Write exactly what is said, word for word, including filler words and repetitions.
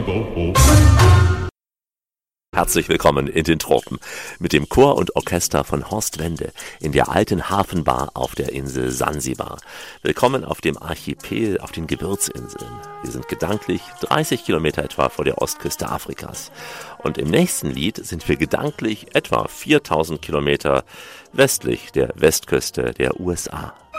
Herzlich willkommen in den Tropen mit dem Chor und Orchester von Horst Wende in der alten Hafenbar auf der Insel Sansibar. Willkommen auf dem Archipel auf den Gewürzinseln. Wir sind gedanklich dreißig Kilometer etwa vor der Ostküste Afrikas. Und im nächsten Lied sind wir gedanklich etwa viertausend Kilometer westlich der Westküste der U S A.